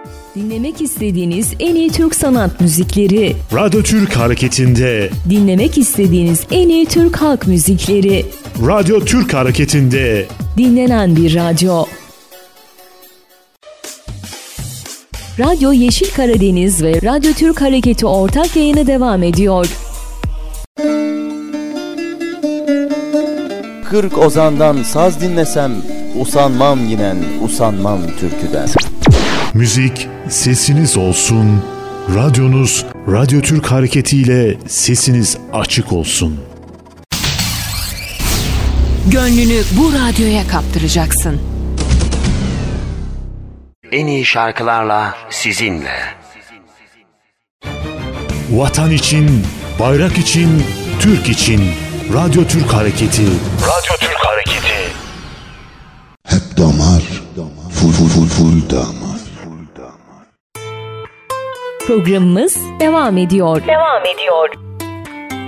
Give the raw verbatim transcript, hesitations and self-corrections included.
Dinlemek istediğiniz en iyi Türk sanat müzikleri. Radyo Türk Hareketi'nde. Dinlemek istediğiniz en iyi Türk halk müzikleri. Radyo Türk Hareketi'nde. Dinlenen bir radyo. Radyo Yeşil Karadeniz ve Radyo Türk Hareketi ortak yayını devam ediyor. Kırk ozandan saz dinlesem, usanmam yinen, usanmam türküden. Müzik sesiniz olsun, radyonuz Radyo Türk Hareketi ile sesiniz açık olsun. Gönlünü bu radyoya kaptıracaksın. En iyi şarkılarla sizinle. Vatan için, bayrak için, Türk için Radyo Türk Hareketi. Radyo Türk Hareketi. Hep damar, full full full full damar. Programımız devam ediyor. Devam ediyor.